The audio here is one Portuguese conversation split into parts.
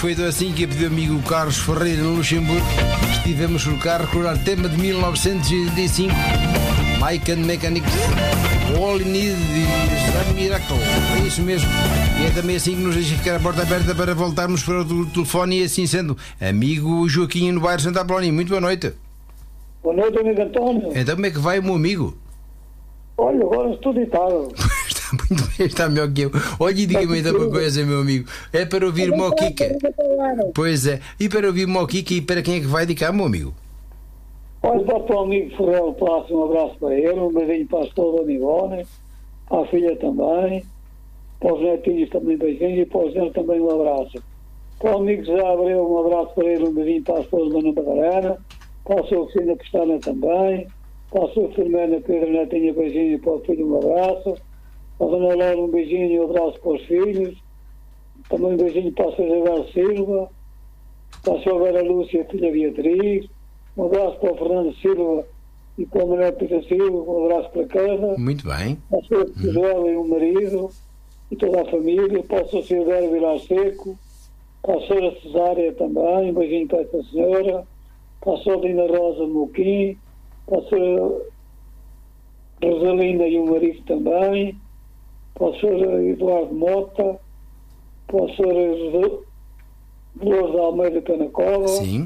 foi assim que pediu o amigo Carlos Ferreira no Luxemburgo. Estivemos no carro a recordar o tema de 1985, Mike and Mechanics, All You Need is a Miracle. É isso mesmo. E é também assim que nos deixa ficar a porta aberta para voltarmos para o telefone e assim sendo, amigo Joaquim no bairro Santa Apolónia. Muito boa noite. Boa noite, amigo António. Então como é que vai o meu amigo? Olha, agora estou deitado. Está muito bem, está melhor que eu. Olha e diga-me então uma coisa, meu amigo. É para ouvir Moquica? Pois é. E para ouvir Moquica e para quem é que vai dedicar, meu amigo? Olha, para o amigo Ferreira, passo um abraço para ele, um beijinho para as todas da Ivone, para a filha também, para os netinhos também beijinhos e para os netos também um abraço. Para o amigo José Abreu, um abraço para ele, um beijinho para as todas da Ana Badarana, para a sua Cristina Pestana também, para a sua Filomena Pedro Netinha, beijinho e para o filho um abraço. A Dona Laura, um beijinho e um abraço para os filhos. Também um beijinho para a Sra. Isabel Silva, para a Sra. Vera Lúcia, filha Beatriz. Um abraço para o Fernando Silva e para o Manuel Pita Silva. Um abraço para casa. Muito bem. Para a Sra. Isabel e o marido e toda a família. Para a Sra. Silvéria Vilar Seco. Para a Sra. Cesária também. Um beijinho para esta senhora. Para a Sra. Dina Rosa Moquim. Para a Sra. Rosalina e o marido também. Para o Sr. Eduardo Mota, para o Sr. Dolores Almeida Canacova. Sim.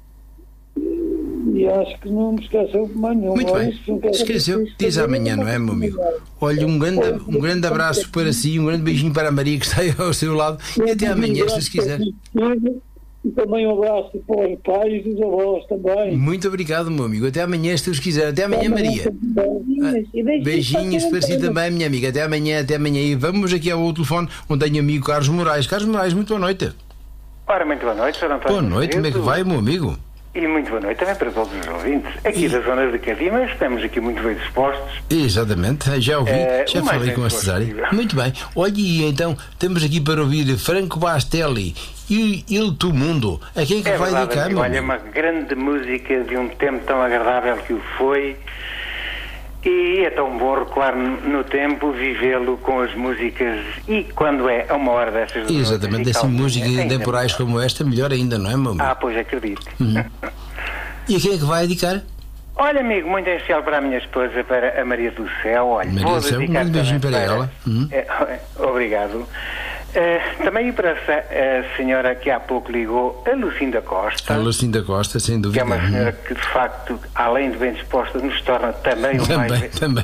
E acho que não me esqueceu de mais nenhum. Muito bem. Esqueceu. Diz amanhã, não é, meu amigo? Olha, um grande abraço para si, um grande beijinho para a Maria que está aí ao seu lado e até amanhã, se quiser. E também um abraço para os pais e os avós também. Muito obrigado, meu amigo. Até amanhã, se Deus quiser. Até amanhã, Maria. Beijinhos para si também, minha amiga. Até amanhã, até amanhã. E vamos aqui ao telefone onde tenho o amigo Carlos Moraes. Carlos Moraes, muito boa noite. Ora, muito boa noite, Sr. António. Boa noite, como é que vai, meu amigo? E muito boa noite também para todos os ouvintes. Aqui da zona de Cadimas, estamos aqui muito bem dispostos. Exatamente, já ouvi, já falei com a Cesária. Muito bem. Olha, e então, temos aqui para ouvir Franco Bastelli e Il Tu Mundo. A quem é que vai dedicar, meu? Olha, uma grande música de um tempo tão agradável que o foi. E é tão bom recuar no tempo, vivê-lo com as músicas e quando é a uma hora dessas. Exatamente, assim, músicas temporais como esta, melhor ainda, não é, meu amigo? Ah, pois acredito. E a quem é que vai dedicar? Olha, amigo, muito especial para a minha esposa, para a Maria do Céu. Olha, Maria do Céu, um beijinho para ela. Obrigado. Também para a senhora que há pouco ligou, a Lucinda Costa. A Lucinda Costa, sem dúvida. Que é uma senhora que, de facto, além de bem disposta, nos torna também o mais... Também.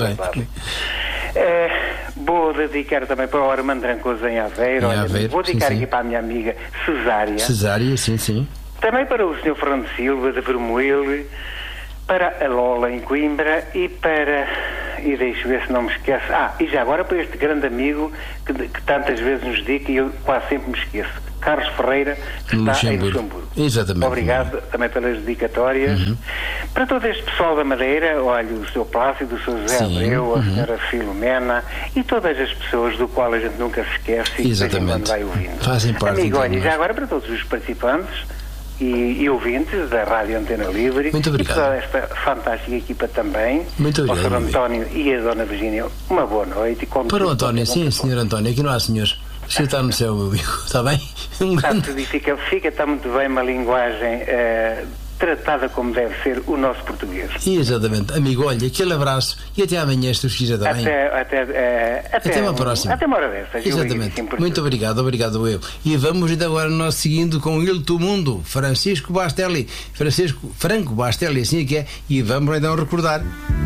Vou dedicar também para o Armando Trancoso em Aveiro. Vou dedicar aqui para a minha amiga Cesária. Cesária, sim. Também para o Sr. Fernando Silva, de Vermoele, para a Lola em Coimbra e deixa ver se não me esqueço. E já agora para este grande amigo que tantas vezes nos dedica e eu quase sempre me esqueço, Carlos Ferreira, que está em Luxemburgo. Exatamente. Obrigado também pelas dedicatórias. Para todo este pessoal da Madeira, olha, o Sr. Plácido, o Sr. José Abreu, a Sra. Filomena e todas as pessoas do qual a gente nunca se esquece e que quando vai ouvindo. Fazem parte. Amigo, olha, já agora para todos os participantes e ouvintes da Rádio Antena Livre. Muito obrigado. E toda esta fantástica equipa também. Muito obrigado. Ao Sr. António e a Dona Virgínia, uma boa noite. Para o António, sim, Sr. António, aqui não há senhores. O senhor está no céu, meu amigo, está bem? Está muito bem uma linguagem tratada como deve ser o nosso português. Exatamente. Amigo, olha, aquele abraço e até amanhã, se Deus quiser, está bem? Até uma próxima. Até uma hora dessas. Exatamente. Muito obrigado eu. E vamos ainda agora nós seguindo com Il Tu Mundo, Franco Bastelli, assim é que é, e vamos então recordar